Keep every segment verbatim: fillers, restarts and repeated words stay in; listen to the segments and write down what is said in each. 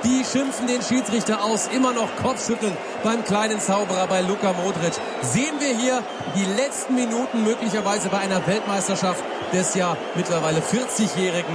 Die schimpfen den Schiedsrichter aus. Immer noch Kopfschütteln beim kleinen Zauberer, bei Luka Modric. Sehen wir hier die letzten Minuten möglicherweise bei einer Weltmeisterschaft des ja mittlerweile vierzigjährigen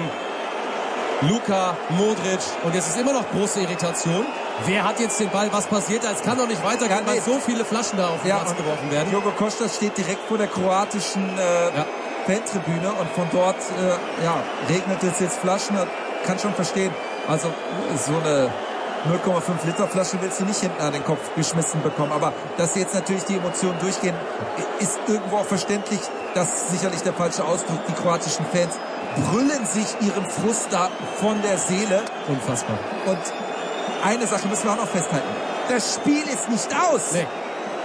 Luka Modric. Und jetzt ist immer noch große Irritation. Wer hat jetzt den Ball? Was passiert da? Es kann doch nicht weitergehen, weil so viele Flaschen da auf den ja, Platz geworfen werden. Diogo Costa steht direkt vor der kroatischen äh, ja. Fantribüne und von dort äh, ja, regnet es jetzt Flaschen. Kann schon verstehen. Also so eine null Komma fünf Liter Flasche willst du nicht hinten an den Kopf geschmissen bekommen. Aber dass jetzt natürlich die Emotionen durchgehen, ist irgendwo auch verständlich. Das ist sicherlich der falsche Ausdruck. Die kroatischen Fans brüllen sich ihren Frust da von der Seele. Unfassbar. Und eine Sache müssen wir auch noch festhalten. Das Spiel ist nicht aus. Nee.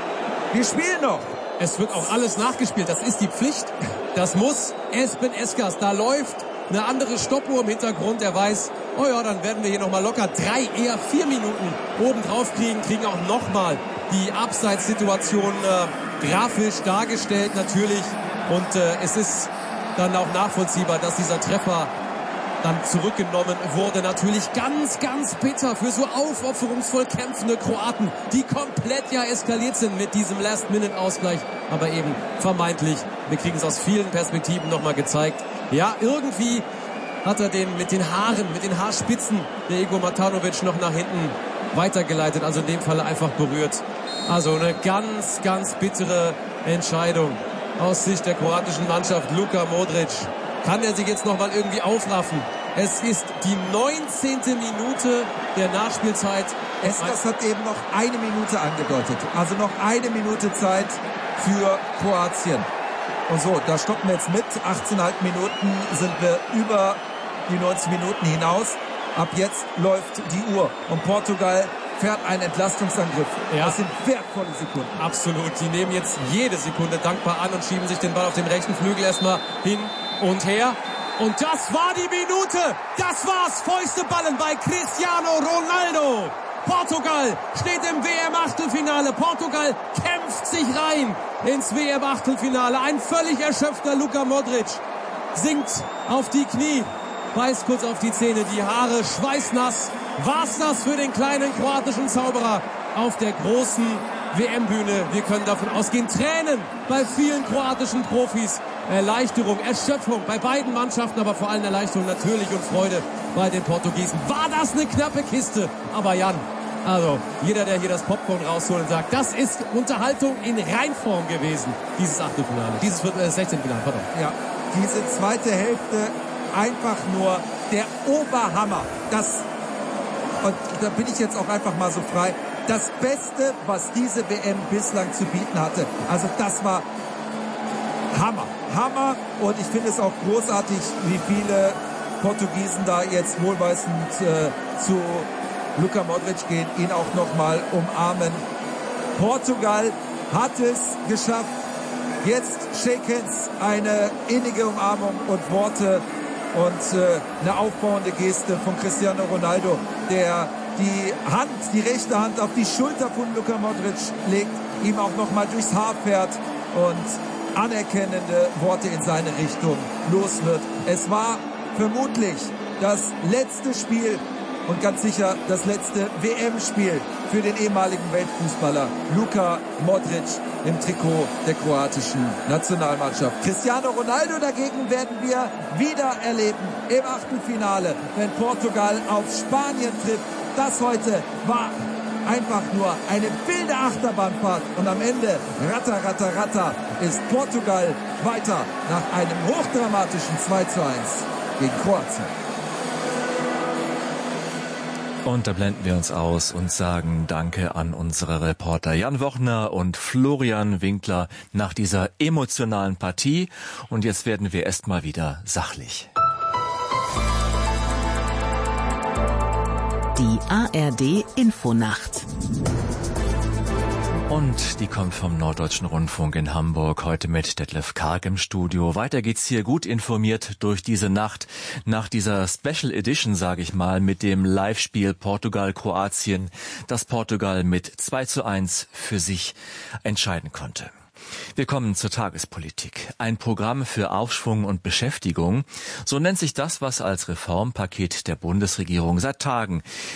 Wir spielen noch. Es wird auch alles nachgespielt. Das ist die Pflicht. Das muss Espen Eskers. Da läuft eine andere Stoppuhr im Hintergrund. Er weiß, oh ja, dann werden wir hier nochmal locker drei, eher vier Minuten oben drauf kriegen. Kriegen auch nochmal die Abseitssituation äh, grafisch dargestellt natürlich. Und äh, es ist dann auch nachvollziehbar, dass dieser Treffer dann zurückgenommen wurde. Natürlich ganz, ganz bitter für so aufopferungsvoll kämpfende Kroaten, die komplett ja eskaliert sind mit diesem Last-Minute-Ausgleich. Aber eben vermeintlich, wir kriegen es aus vielen Perspektiven nochmal gezeigt. Ja, irgendwie hat er den mit den Haaren, mit den Haarspitzen der Igor Matanovic noch nach hinten weitergeleitet. Also in dem Fall einfach berührt. Also eine ganz, ganz bittere Entscheidung aus Sicht der kroatischen Mannschaft. Luka Modric. Kann er sich jetzt nochmal irgendwie aufraffen? Es ist die neunzehnte Minute der Nachspielzeit. Eskers hat eben noch eine Minute angedeutet. Also noch eine Minute Zeit für Kroatien. Und so, da stoppen wir jetzt mit. achtzehn Komma fünf Minuten sind wir über die neunzig Minuten hinaus. Ab jetzt läuft die Uhr. Und Portugal fährt einen Entlastungsangriff. Ja. Das sind wertvolle Sekunden. Absolut. Die nehmen jetzt jede Sekunde dankbar an und schieben sich den Ball auf dem rechten Flügel erstmal hin und her. Und das war die Minute. Das war's. Fäuste ballen bei Cristiano Ronaldo. Portugal steht im W M-Achtelfinale. Portugal kämpft sich rein ins W M-Achtelfinale. Ein völlig erschöpfter Luka Modric sinkt auf die Knie, beißt kurz auf die Zähne, die Haare schweißnass. War's das für den kleinen kroatischen Zauberer auf der großen W M-Bühne? Wir können davon ausgehen. Tränen bei vielen kroatischen Profis. Erleichterung, Erschöpfung bei beiden Mannschaften, aber vor allem Erleichterung natürlich und Freude bei den Portugiesen. War das eine knappe Kiste? Aber Jan, also jeder, der hier das Popcorn rausholt und sagt, das ist Unterhaltung in Reinform gewesen, dieses Achtelfinale, dieses äh, sechzehntelfinale, pardon. Ja, diese zweite Hälfte einfach nur der Oberhammer. Das, und da bin ich jetzt auch einfach mal so frei, das Beste, was diese W M bislang zu bieten hatte. Also das war Hammer, Hammer. Und ich finde es auch großartig, wie viele Portugiesen da jetzt wohlweisend äh, zu Luka Modric gehen, ihn auch nochmal umarmen. Portugal hat es geschafft. Jetzt Shake Hands, eine innige Umarmung und Worte und äh, eine aufbauende Geste von Cristiano Ronaldo, der die Hand, die rechte Hand auf die Schulter von Luka Modric legt, ihm auch nochmal durchs Haar fährt und anerkennende Worte in seine Richtung los wird. Es war vermutlich das letzte Spiel und ganz sicher das letzte W M-Spiel für den ehemaligen Weltfußballer Luka Modric im Trikot der kroatischen Nationalmannschaft. Cristiano Ronaldo dagegen werden wir wieder erleben im Achtelfinale, wenn Portugal auf Spanien trifft. Das heute war einfach nur eine wilde Achterbahnfahrt und am Ende, ratter, ratter, ratter, ist Portugal weiter nach einem hochdramatischen zwei zu eins gegen Kroatien. Und da blenden wir uns aus und sagen Danke an unsere Reporter Jan Wochner und Florian Winkler nach dieser emotionalen Partie. Und jetzt werden wir erstmal wieder sachlich. Die A R D Infonacht. Und die kommt vom Norddeutschen Rundfunk in Hamburg, heute mit Detlef Karg im Studio. Weiter geht's hier gut informiert durch diese Nacht, nach dieser Special Edition, sage ich mal, mit dem Live-Spiel Portugal-Kroatien, das Portugal mit zwei zu eins für sich entscheiden konnte. Wir kommen zur Tagespolitik. Ein Programm für Aufschwung und Beschäftigung. So nennt sich das, was als Reformpaket der Bundesregierung seit Tagen